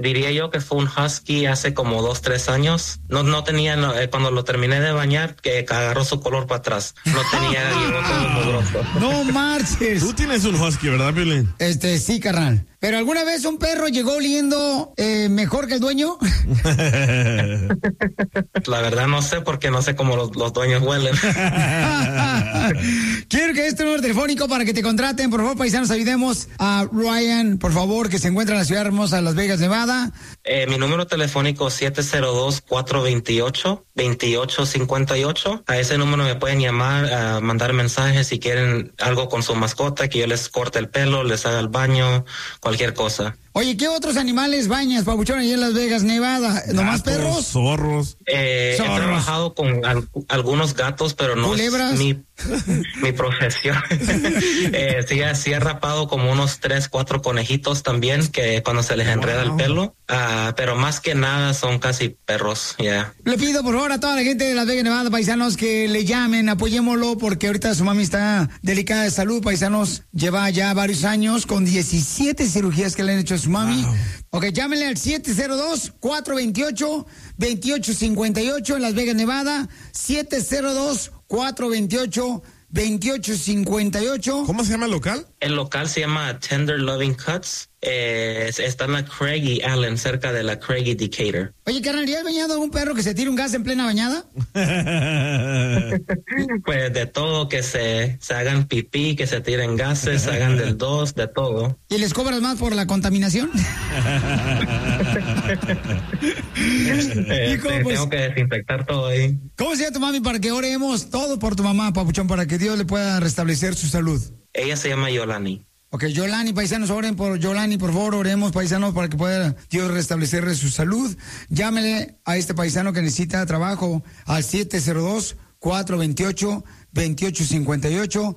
Diría yo que fue un husky hace como 2-3 años. No tenía, cuando lo terminé de bañar, que agarró su color para atrás. No tenía, llegó todo mugroso. No marches. Tú tienes un husky, ¿verdad, Piolín? Sí, carnal. ¿Pero alguna vez un perro llegó oliendo mejor que el dueño? La verdad no sé, porque no sé cómo los dueños huelen. Quiero que este número telefónico para que te contraten. Por favor, paisanos, ayudemos a Ryan, por favor, que se encuentra en la ciudad hermosa de Las Vegas, Nevada. Mi número telefónico es 702-428-2858. A ese número me pueden llamar, mandar mensajes si quieren algo con su mascota, que yo les corte el pelo, les haga el baño, cualquier cosa. Oye, ¿qué otros animales bañas, papuchón, allá en Las Vegas, Nevada? ¿Nomás perros? Zorros. He trabajado con algunos gatos, pero no ¿culebras? es mi profesión. Sí he rapado como unos 3-4 conejitos también, que cuando se les enreda el pelo. Pero más que nada son casi perros, ya. Yeah. Le pido por favor a toda la gente de Las Vegas, Nevada, paisanos, que le llamen, apoyémoslo, porque ahorita su mami está delicada de salud, paisanos. Lleva ya varios años con 17 cirugías que le han hecho a su mami. Wow. Ok, llámenle al 702-428-2858 en Las Vegas, Nevada. 702-428-2858. ¿Cómo se llama el local? El local se llama Tender Loving Cuts. Está en la Craig y Allen, cerca de la Craig y Decatur. Oye, carnal, ¿ya has bañado a un perro que se tire un gas en plena bañada? Pues de todo, que se hagan pipí, que se tiren gases, se hagan del 2, de todo. ¿Y les cobras más por la contaminación? Tengo que desinfectar todo ahí. ¿Cómo se llama tu mami para que oremos todo por tu mamá, papuchón, para que Dios le pueda restablecer su salud? Ella se llama Yolani. Ok, Yolani, paisanos, oren por Yolani, por favor, oremos, paisanos, para que pueda Dios restablecerle su salud. Llámele a este paisano que necesita trabajo al 702-428-2858,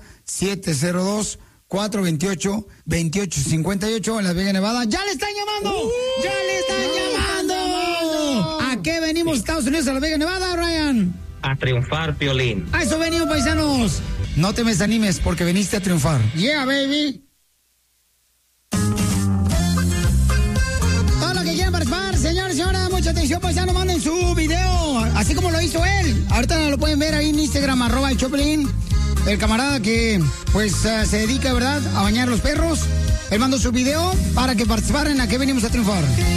702-428-2858 en Las Vegas, Nevada. ¡Ya le están llamando! ¡Ya le están llamando! ¿A qué venimos, Estados Unidos, a Las Vegas, Nevada, Ryan? A triunfar, Piolín. A eso venimos, paisanos. No te me desanimes porque viniste a triunfar. Yeah, baby. Todo lo que quieran participar, señores y señoras, mucha atención, paisano, manden su video, así como lo hizo él. Ahorita lo pueden ver ahí en Instagram, @el Choplin. El camarada que, pues, se dedica, ¿verdad?, a bañar los perros. Él mandó su video para que participaran. ¿A qué venimos a triunfar?